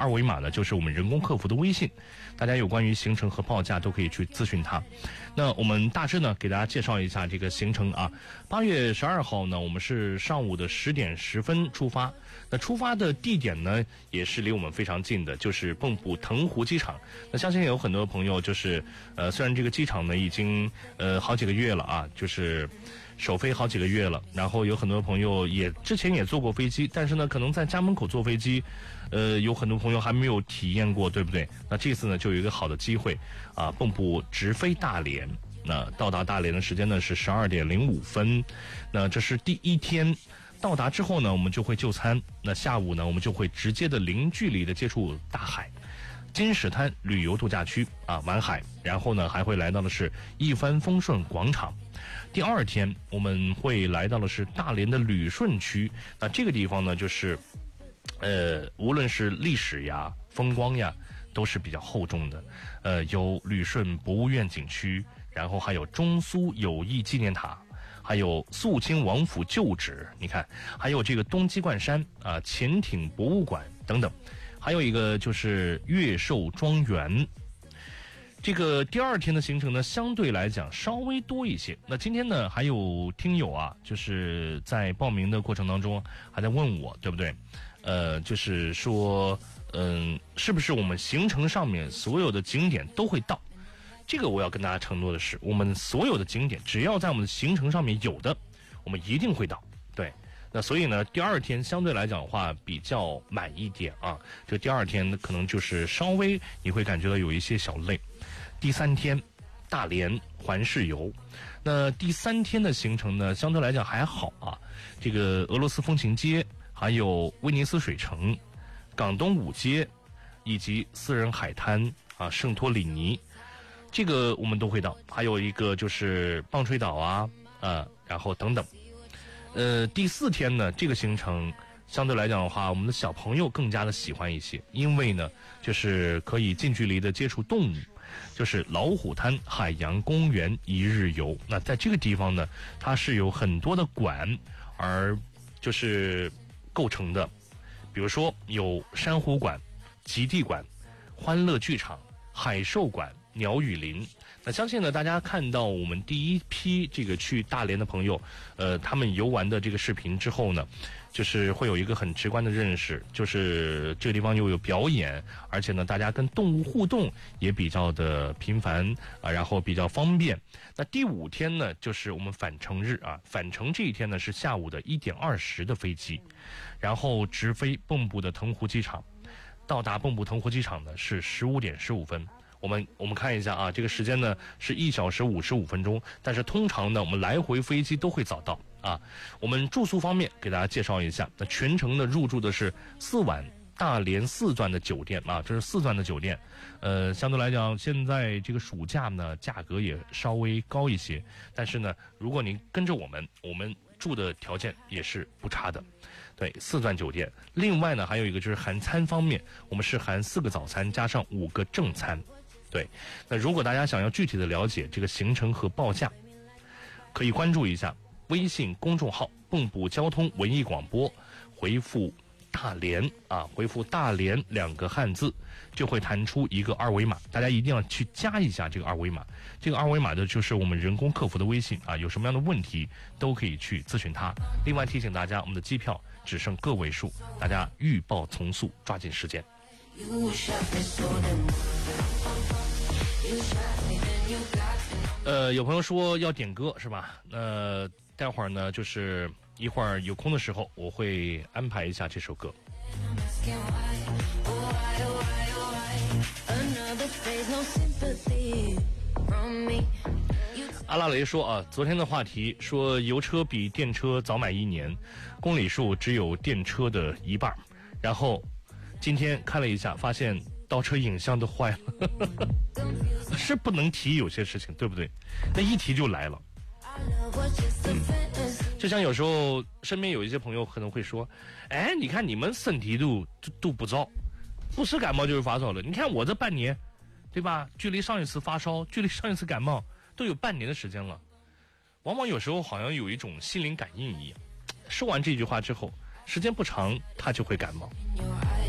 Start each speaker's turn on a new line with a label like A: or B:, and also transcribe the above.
A: 二维码呢，就是我们人工客服的微信，大家有关于行程和报价都可以去咨询他。那我们大致呢给大家介绍一下这个行程啊。8月12号呢，我们是上午的10点10分出发。那出发的地点呢，也是离我们非常近的，就是蚌埠腾湖机场。那相信有很多朋友就是虽然这个机场呢已经好几个月了啊，就是首飞好几个月了，然后有很多朋友也之前也坐过飞机，但是呢可能在家门口坐飞机有很多朋友还没有体验过，对不对？那这次呢就有一个好的机会啊，蚌埠直飞大连。那到达大连的时间呢是12点05分。那这是第一天。到达之后呢，我们就会就餐。那下午呢，我们就会直接的零距离的接触大海，金石滩旅游度假区啊，玩海。然后呢，还会来到的是一帆风顺广场。第二天我们会来到的是大连的旅顺区。那这个地方呢，就是无论是历史呀、风光呀，都是比较厚重的。有旅顺博物院景区，然后还有中苏友谊纪念塔。还有肃清王府旧址，你看，还有这个东鸡冠山啊、潜艇博物馆等等，还有一个就是越寿庄园。这个第二天的行程呢，相对来讲稍微多一些。那今天呢，还有听友啊，就是在报名的过程当中还在问我，对不对？就是说，是不是我们行程上面所有的景点都会到？这个我要跟大家承诺的是，我们所有的景点只要在我们的行程上面有的，我们一定会到。对，那所以呢，第二天相对来讲的话比较满一点啊。这第二天可能就是稍微你会感觉到有一些小累。第三天，大连环市游。那第三天的行程呢，相对来讲还好啊。这个俄罗斯风情街，还有威尼斯水城、港东五街，以及私人海滩啊，圣托里尼。这个我们都会到，还有一个就是棒槌岛啊，然后等等。第四天呢，这个行程相对来讲的话，我们的小朋友更加的喜欢一些，因为呢，就是可以近距离的接触动物，就是老虎滩海洋公园一日游。那在这个地方呢，它是有很多的馆而就是构成的，比如说有珊瑚馆、极地馆、欢乐剧场、海兽馆、鸟语林。那相信呢，大家看到我们第一批这个去大连的朋友，他们游玩的这个视频之后呢，就是会有一个很直观的认识，就是这个地方又有表演，而且呢，大家跟动物互动也比较的频繁啊，然后比较方便。那第5天呢，就是我们返程日啊，返程这一天呢是下午的1点20的飞机，然后直飞蚌埠的腾湖机场，到达蚌埠腾湖机场呢是15点15分。我们看一下啊，这个时间呢是1小时55分钟，但是通常呢我们来回飞机都会早到啊。我们住宿方面给大家介绍一下，那全程呢入住的是4晚大连4钻的酒店啊，这是4钻的酒店。相对来讲，现在这个暑假呢价格也稍微高一些，但是呢，如果您跟着我们住的条件也是不差的。对，4钻酒店。另外呢，还有一个就是含餐方面，我们是含4个早餐加上5个正餐。对，那如果大家想要具体的了解这个行程和报价，可以关注一下微信公众号蚌埠交通文艺广播，回复大连啊，回复大连2个汉字，就会弹出一个二维码，大家一定要去加一下这个二维码。这个二维码的就是我们人工客服的微信啊，有什么样的问题都可以去咨询他。另外提醒大家，我们的机票只剩个位数，大家预报从速，抓紧时间。有朋友说要点歌是吧？待会儿呢，就是一会儿有空的时候，我会安排一下这首歌。阿拉雷说啊，昨天的话题说油车比电车早买1年，公里数只有电车的1半，然后今天看了一下，发现倒车影像都坏了。是不能提有些事情，对不对？那一提就来了。就像有时候身边有一些朋友可能会说，哎，你看你们身体都不糟，不是感冒就是发烧了。你看我这半年，对吧？距离上一次发烧，距离上一次感冒都有半年的时间了。往往有时候好像有一种心灵感应一样，说完这句话之后，时间不长他就会感冒。